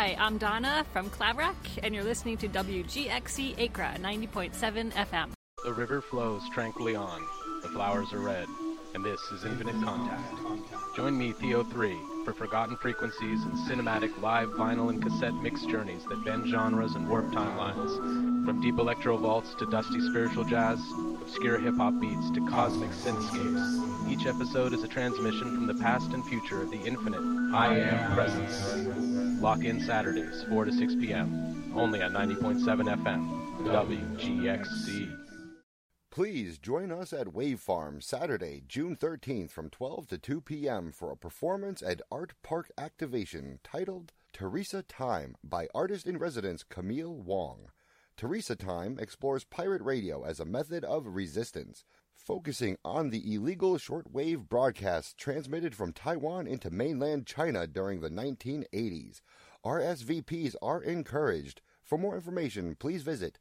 Hi, I'm Donna from Claverack, and you're listening to WGXC Acra 90.7 FM. The river flows tranquilly on, the flowers are red, and this is Infinite Contact. Join me, Theo3, for forgotten frequencies and cinematic live vinyl and cassette mixed journeys that bend genres and warp timelines. From deep electro vaults to dusty spiritual jazz, obscure hip-hop beats to cosmic synthscapes. Each episode is a transmission from the past and future of the infinite I Am Presence. Lock in Saturdays, 4 to 6 p.m., only at 90.7 FM, WGXC. Please join us at Wave Farm Saturday, June 13th from 12 to 2 p.m. for a performance and art park activation titled Teresa Time by artist-in-residence Camille Wong. Teresa Time explores pirate radio as a method of resistance, focusing on the illegal shortwave broadcasts transmitted from Taiwan into mainland China during the 1980s. RSVPs are encouraged. For more information, please visit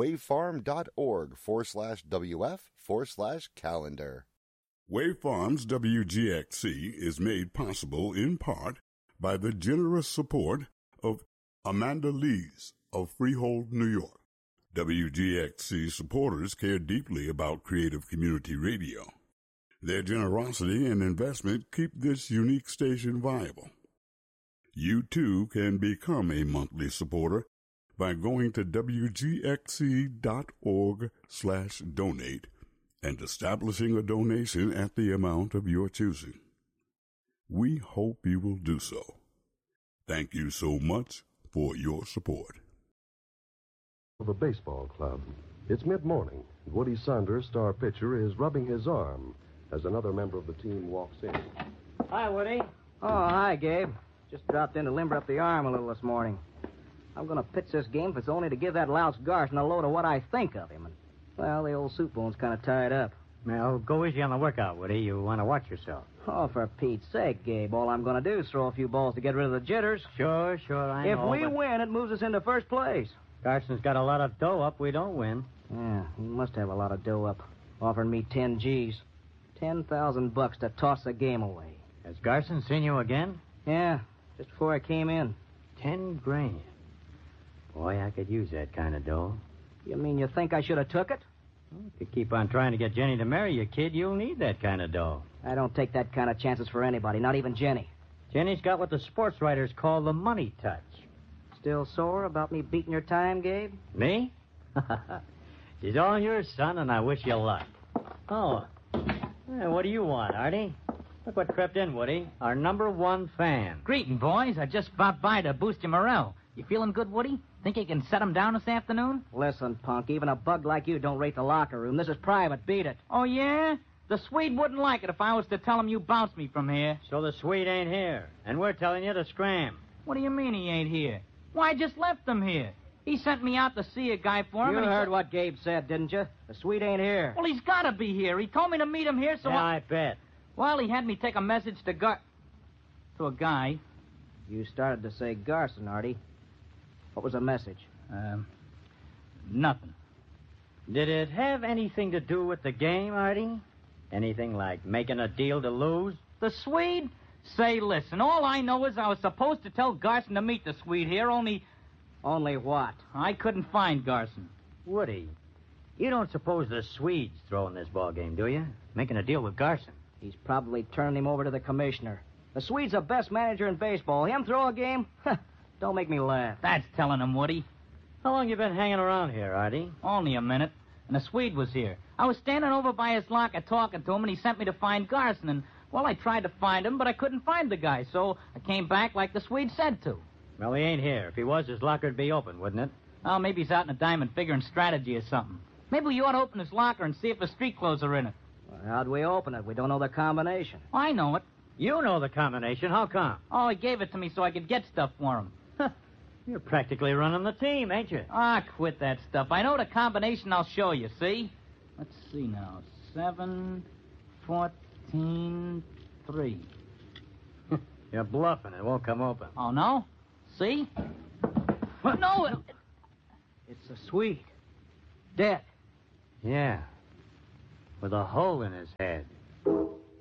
wavefarm.org/WF/calendar. Wavefarm's WGXC is made possible in part by the generous support of Amanda Lees of Freehold, New York. WGXC supporters care deeply about creative community radio. Their generosity and investment keep this unique station viable. You too can become a monthly supporter by going to wgxc.org/donate and establishing a donation at the amount of your choosing. We hope you will do so. Thank you so much for your support. The baseball club. It's mid-morning. Woody Saunders, star pitcher, is rubbing his arm as another member of the team walks in. Hi, Woody. Oh, hi, Gabe. Just dropped in to limber up the arm a little this morning. I'm going to pitch this game if it's only to give that louse Garson a load of what I think of him. And, well, the old soup bone's kind of tied up. Well, go easy on the workout, Woody. You want to watch yourself. Oh, for Pete's sake, Gabe. All I'm going to do is throw a few balls to get rid of the jitters. Sure, I know. If we win, it moves us into first place. Garson's got a lot of dough up. We don't win. Yeah, he must have a lot of dough up. Offering me 10 G's. $10,000 to toss the game away. Has Garson seen you again? Yeah, just before I came in. 10 grand. Boy, I could use that kind of dough. You mean you think I should have took it? Well, if you keep on trying to get Jenny to marry you, kid, you'll need that kind of dough. I don't take that kind of chances for anybody, not even Jenny. Jenny's got what the sports writers call the money touch. Still sore about me beating your time, Gabe? Me? She's all yours, son, and I wish you luck. Oh, what do you want, Artie? Look what crept in, Woody. Our #1 fan. Greeting, boys. I just stopped by to boost your morale. You feeling good, Woody? Think you can set him down this afternoon? Listen, punk, even a bug like you don't rate the locker room. This is private. Beat it. Oh, yeah? The Swede wouldn't like it if I was to tell him you bounced me from here. So the Swede ain't here, and we're telling you to scram. What do you mean he ain't here? Why, I just left him here. He sent me out to see a guy for him. You heard what Gabe said, didn't you? The Swede ain't here. Well, he's got to be here. He told me to meet him here, so yeah, I bet. Well, he had me take a message to to a guy. You started to say Garson, Artie. What was the message? Nothing. Did it have anything to do with the game, Artie? Anything like making a deal to lose? The Swede? Say, listen, all I know is I was supposed to tell Garson to meet the Swede here, only... Only what? I couldn't find Garson. Woody, you don't suppose the Swede's throwing this ball game, do you? Making a deal with Garson. He's probably turning him over to the commissioner. The Swede's the best manager in baseball. Him throw a game? Don't make me laugh. That's telling him, Woody. How long you been hanging around here, Artie? Only a minute. And the Swede was here. I was standing over by his locker talking to him, and he sent me to find Garson. And, well, I tried to find him, but I couldn't find the guy. So I came back like the Swede said to. Well, he ain't here. If he was, his locker'd be open, wouldn't it? Oh, maybe he's out in a diamond figuring strategy or something. Maybe we ought to open his locker and see if the street clothes are in it. Well, how'd we open it? We don't know the combination. Well, I know it. You know the combination. How come? Oh, he gave it to me so I could get stuff for him. You're practically running the team, ain't you? Ah, quit that stuff. I know the combination. I'll show you, see? Let's see now. 7, 14, 3. You're bluffing. It won't come open. Oh, no? See? Well, no, it's a Swede. Dead. Yeah. With a hole in his head.